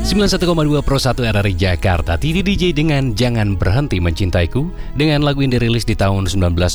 91,2 Pro 1 RRI Jakarta. Titi DJ dengan Jangan Berhenti Mencintaiku, dengan lagu yang dirilis di tahun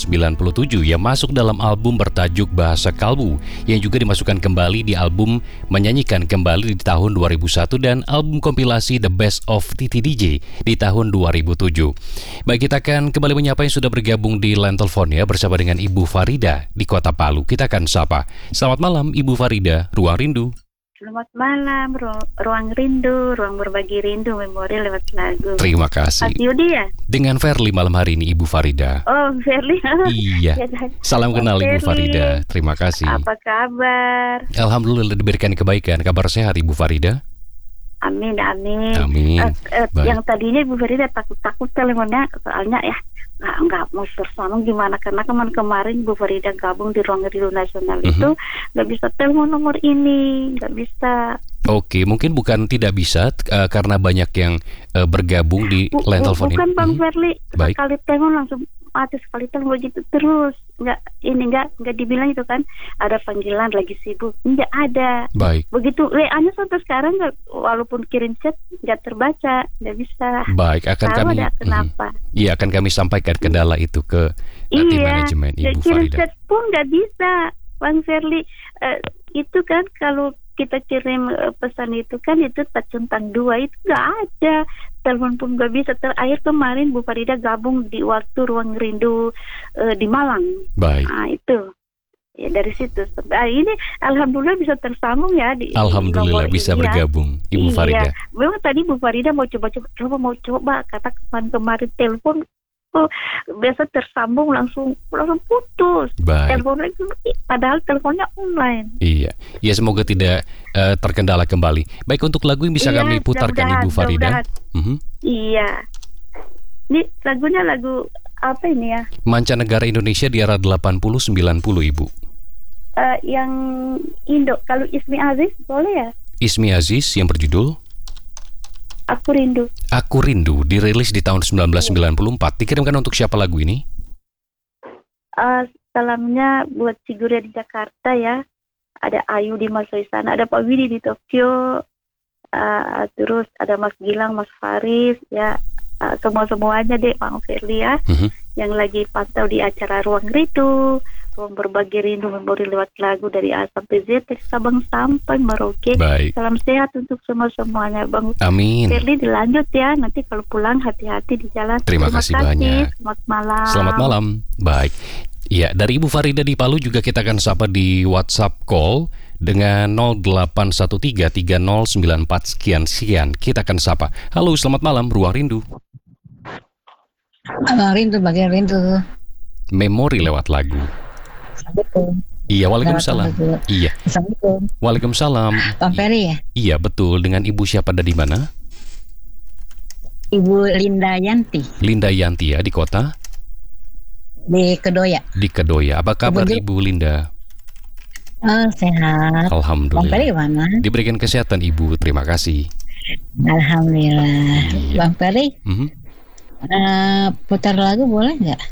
1997 yang masuk dalam album bertajuk Bahasa Kalbu, yang juga dimasukkan kembali di album Menyanyikan Kembali di tahun 2001 dan album kompilasi The Best of Titi DJ di tahun 2007. Baik, kita akan kembali menyapa yang sudah bergabung di line telepon ya, bersama dengan Ibu Farida di Kota Palu. Kita akan sapa. Selamat malam Ibu Farida, Ruang Rindu. Selamat malam, ruang rindu, ruang berbagi rindu, memori lewat lagu. Terima kasih. Mas Yudi ya? Dengan Verly malam hari ini Ibu Farida. Oh, Verly. Iya. Salam kenal Ibu Farida. Terima kasih. Apa kabar? Alhamdulillah diberikan kebaikan. Kabar sehat Ibu Farida? Amin, amin. Amin. Yang tadinya Ibu Farida takut teleponnya, soalnya ya nggak mau bersama gimana, karena kemarin Bu Farida gabung di Ruang Rindu Nasional itu nggak bisa telepon nomor ini, nggak bisa. Oke, mungkin bukan tidak bisa karena banyak yang bergabung di line telepon ini. Bukan Bang Verly, Baik. sekali telepon langsung mati, sekali telepon begitu terus. Nggak dibilang itu kan ada panggilan lagi sibuk, nggak ada. Baik. Begitu WA-nya sampai sekarang nggak, walaupun kirim chat nggak terbaca, nggak bisa. Baik, akan kami. Kenapa? Iya, akan kami sampaikan kendala itu ke tim manajemen Ibu kirim Farida. chat pun nggak bisa, Bang Verly. Itu kan kalau kita kirim pesan itu kan itu centang 2, itu nggak ada. Telepon pun nggak bisa. Terakhir kemarin Bu Farida gabung di waktu Ruang Rindu di Malang. Baik. Nah itu ya, dari situ ini alhamdulillah bisa tersambung ya. Alhamdulillah bisa bergabung Ibu Farida. Memang tadi Bu Farida mau coba kata kemarin telepon. Oh, biasa tersambung langsung putus. Baik. Padahal teleponnya online. Iya, ya semoga tidak terkendala kembali. Baik, untuk lagu yang bisa kami putarkan Ibu Farida. Iya. Ini lagunya lagu apa ini ya? Mancanegara Indonesia di era 80-90 Ibu. Yang Indo, kalau Ismi Aziz boleh ya? Ismi Aziz yang berjudul Aku Rindu. Aku Rindu, dirilis di tahun 1994. Dikirimkan untuk siapa lagu ini? Salamnya buat Siguria di Jakarta ya. Ada Ayu di Sana, ada Pak Widi di Tokyo, terus ada Mas Gilang, Mas Faris ya, semuanya deh Bang Verly ya, yang lagi pantau di acara Ruang Rindu, Ruang Berbagi Rindu, memori lewat lagu dari A sampai Z, dari Sabang sampai Merauke. Baik. Salam sehat untuk semuanya Bang. Amin. Verly, dilanjut ya, nanti kalau pulang hati-hati di jalan. Terima kasih banyak. Selamat malam. Selamat malam. Baik. Ya, dari Ibu Farida di Palu juga kita akan sapa di WhatsApp call dengan 08133094 sekian. Kita akan sapa. Halo, selamat malam Ruang Rindu. Rindu, bagian rindu. Memori lewat lagu. Assalamualaikum. Iya, waalaikumsalam. Iya. Assalamualaikum. Waalaikumsalam. Pak Ferry ya? Iya, betul. Dengan Ibu siapa ada di mana? Ibu Linda Yanti. Linda Yanti ya, di kota? Di Kedoya. Di Kedoya. Apa kabar Ibu Linda? Sehat. Alhamdulillah. Bang Ferry gimana? Diberikan kesehatan Ibu, terima kasih. Alhamdulillah. Iya. Bang Ferry, putar lagu boleh nggak?